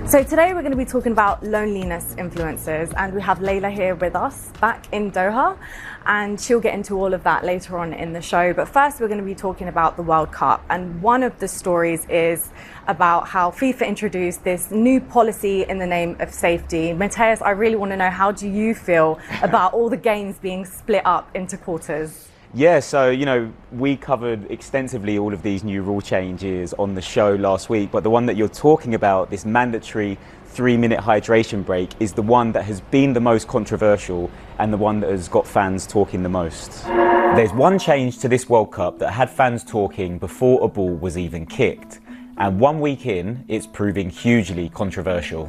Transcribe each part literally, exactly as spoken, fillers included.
So today we're going to be talking about loneliness influences, and we have Layla here with us back in Doha, and she'll get into all of that later on in the show. But first we're going to be talking about the World Cup, and one of the stories is about how FIFA introduced this new policy in the name of safety. Mateus, I really want to know, how do you feel about all the games being split up into quarters? Yeah, so, you know, we covered extensively all of these new rule changes on the show last week, but the one that you're talking about, this mandatory three-minute hydration break, is the one that has been the most controversial and the one that has got fans talking the most. There's one change to this World Cup that had fans talking before a ball was even kicked, and one week in, it's proving hugely controversial.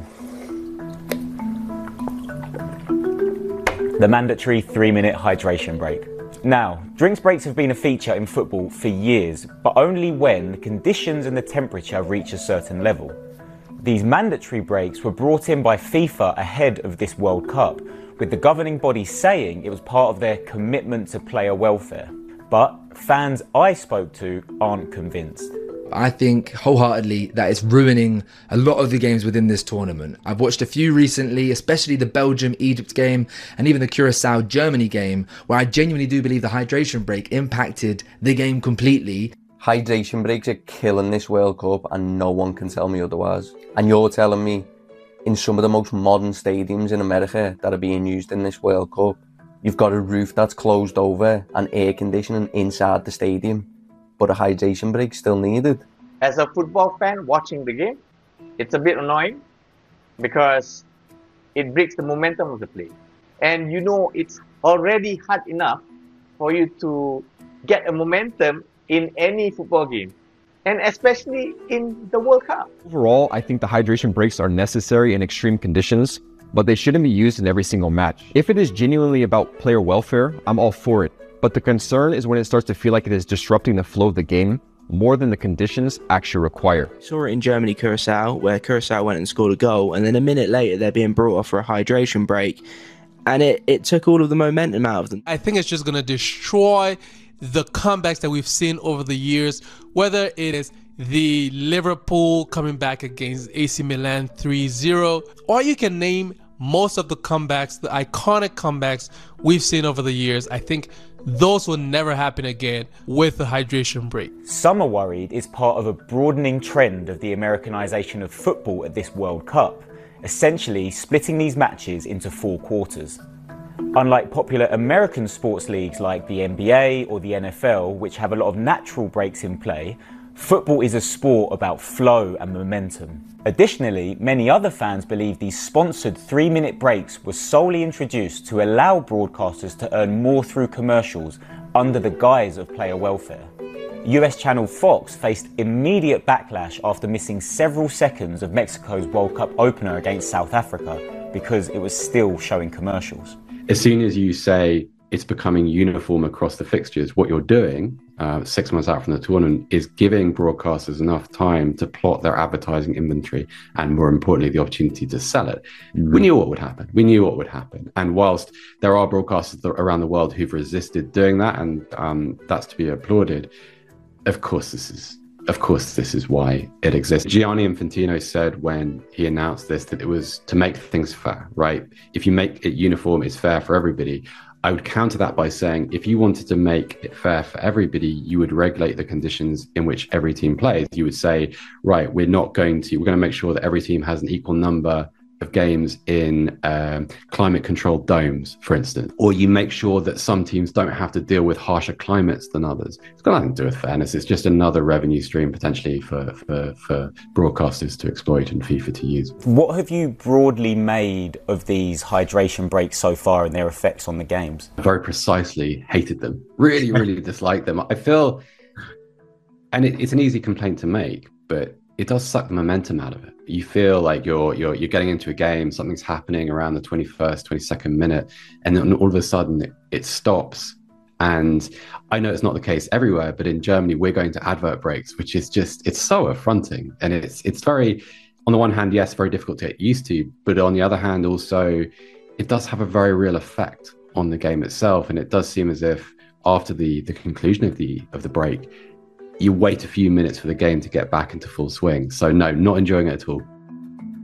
The mandatory three-minute hydration break. Now, drinks breaks have been a feature in football for years, but only when the conditions and the temperature reach a certain level. These mandatory breaks were brought in by FIFA ahead of this World Cup, with the governing body saying it was part of their commitment to player welfare. But fans I spoke to aren't convinced. I think wholeheartedly that it's ruining a lot of the games within this tournament. I've watched a few recently, especially the Belgium-Egypt game and even the Curacao-Germany game, where I genuinely do believe the hydration break impacted the game completely. Hydration breaks are killing this World Cup and no one can tell me otherwise. And you're telling me in some of the most modern stadiums in America that are being used in this World Cup, you've got a roof that's closed over and air conditioning inside the stadium, but a hydration break still needed. As a football fan watching the game, it's a bit annoying because it breaks the momentum of the play. And you know it's already hard enough for you to get a momentum in any football game, and especially in the World Cup. Overall, I think the hydration breaks are necessary in extreme conditions, but they shouldn't be used in every single match. If it is genuinely about player welfare, I'm all for it. But the concern is when it starts to feel like it is disrupting the flow of the game more than the conditions actually require. Saw it in Germany, Curacao, where Curacao went and scored a goal, and then a minute later they're being brought off for a hydration break, and it, it took all of the momentum out of them. I think it's just going to destroy the comebacks that we've seen over the years, whether it is the Liverpool coming back against A C Milan three zero, or you can name most of the comebacks, the iconic comebacks we've seen over the years. I think those will never happen again with the hydration break. Some are worried it's part of a broadening trend of the Americanization of football at this World Cup, essentially splitting these matches into four quarters. Unlike popular American sports leagues like the N B A or the N F L, which have a lot of natural breaks in play, football is a sport about flow and momentum. Additionally, many other fans believe these sponsored three-minute breaks were solely introduced to allow broadcasters to earn more through commercials under the guise of player welfare. U S channel Fox faced immediate backlash after missing several seconds of Mexico's World Cup opener against South Africa because it was still showing commercials. As soon as you say it's becoming uniform across the fixtures, what you're doing uh, six months out from the tournament is giving broadcasters enough time to plot their advertising inventory and, more importantly, the opportunity to sell it. Mm-hmm. We knew what would happen. We knew what would happen. And whilst there are broadcasters around the world who've resisted doing that, and um, that's to be applauded, of course this is Of course, this is why it exists. Gianni Infantino said when he announced this that it was to make things fair, right? If you make it uniform, it's fair for everybody. I would counter that by saying if you wanted to make it fair for everybody, you would regulate the conditions in which every team plays. You would say, right, we're not going to, we're going to make sure that every team has an equal number of games in um, climate controlled domes, for instance, or you make sure that some teams don't have to deal with harsher climates than others. It's got nothing to do with fairness. It's just another revenue stream potentially for, for, for broadcasters to exploit and FIFA to use. What have you broadly made of these hydration breaks so far and their effects on the games? I very precisely hated them. Really, really disliked them. I feel, and it, it's an easy complaint to make, but it does suck the momentum out of it. You feel like you're you're you're getting into a game, something's happening around the twenty-first, twenty-second minute, and then all of a sudden it, it stops. And I know it's not the case everywhere, but in Germany we're going to advert breaks, which is just, it's so affronting. And it's it's very, on the one hand, yes, very difficult to get used to, but on the other hand also, it does have a very real effect on the game itself. And it does seem as if after the the conclusion of the of the break, you wait a few minutes for the game to get back into full swing. So no, not enjoying it at all.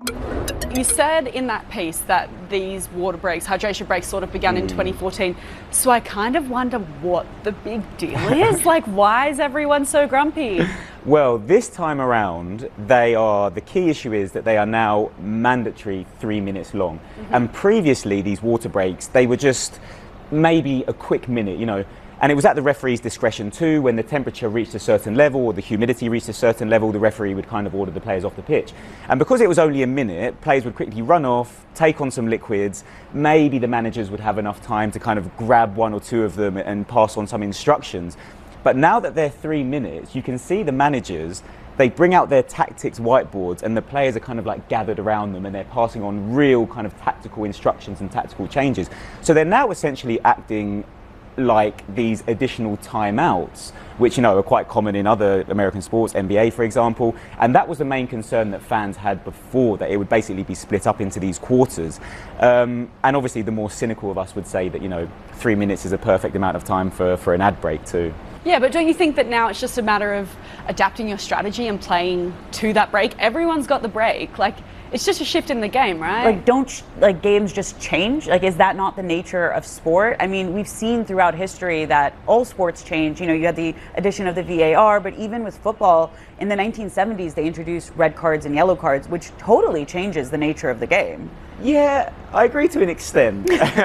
You said in that piece that these water breaks, hydration breaks, sort of began mm. in twenty fourteen. So I kind of wonder what the big deal is. Like, why is everyone so grumpy? Well, this time around, they are, the key issue is that they are now mandatory three minutes long. Mm-hmm. And previously, these water breaks, they were just maybe a quick minute, you know. And it was at the referee's discretion too. When the temperature reached a certain level or the humidity reached a certain level, the referee would kind of order the players off the pitch. And because it was only a minute, players would quickly run off, take on some liquids. Maybe the managers would have enough time to kind of grab one or two of them and pass on some instructions. But now that they're three minutes, you can see the managers, they bring out their tactics whiteboards and the players are kind of like gathered around them and they're passing on real kind of tactical instructions and tactical changes. So they're now essentially acting like these additional timeouts, which, you know, are quite common in other American sports, N B A, for example. And that was the main concern that fans had before, that it would basically be split up into these quarters. Um, and obviously, the more cynical of us would say that, you know, three minutes is a perfect amount of time for, for an ad break too. Yeah, but don't you think that now it's just a matter of adapting your strategy and playing to that break? Everyone's got the break. Like, it's just a shift in the game, right? Like, don't sh- like games just change? Like, is that not the nature of sport? I mean, we've seen throughout history that all sports change. You know, you had the addition of the V A R, but even with football, in the nineteen seventies, they introduced red cards and yellow cards, which totally changes the nature of the game. Yeah, I agree to an extent.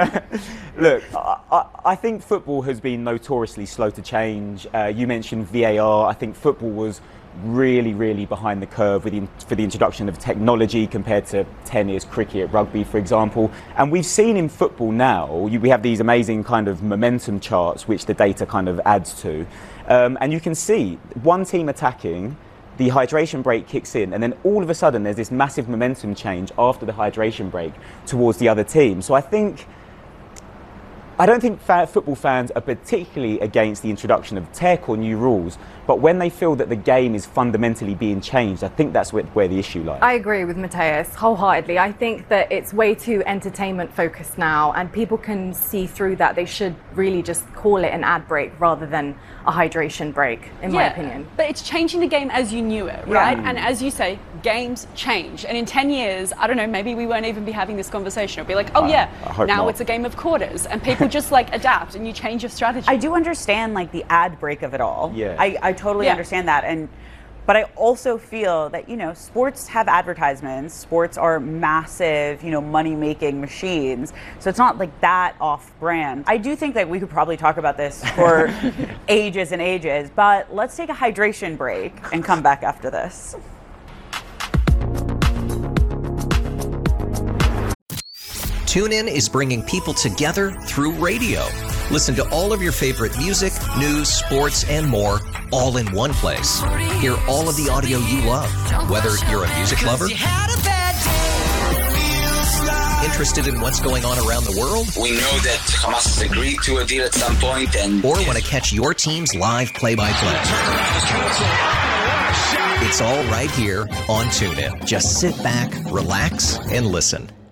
Look, I, I think football has been notoriously slow to change. Uh, you mentioned V A R. I think football was really, really behind the curve with the, for the introduction of technology compared to tennis, cricket, rugby, for example. And we've seen in football now, you, we have these amazing kind of momentum charts, which the data kind of adds to. Um, and you can see one team attacking, the hydration break kicks in, and then all of a sudden there's this massive momentum change after the hydration break towards the other team. So I think, I don't think fa- football fans are particularly against the introduction of tech or new rules, but when they feel that the game is fundamentally being changed, I think that's where, where the issue lies. I agree with Mateus wholeheartedly. I think that it's way too entertainment focused now, and people can see through that. They should really just call it an ad break rather than a hydration break, in yeah, my opinion. But it's changing the game as you knew it, right? Yeah. And as you say, games change. And in ten years, I don't know, maybe we won't even be having this conversation. It'll be like, oh uh, yeah, now not. It's a game of quarters. And people just like adapt and you change your strategy. I do understand like the ad break of it all. Yeah. I, I totally yeah. understand that. And but I also feel that, you know, sports have advertisements. Sports are massive, you know, money-making machines. So it's not like that off-brand. I do think that we could probably talk about this for ages and ages, but let's take a hydration break and come back after this. TuneIn is bringing people together through radio. Listen to all of your favorite music, news, sports, and more, all in one place. Hear all of the audio you love, whether you're a music lover, interested in what's going on around the world, we know that Hamas has agreed to a deal at some point, and or want to catch your team's live play-by-play. It's all right here on TuneIn. Just sit back, relax, and listen.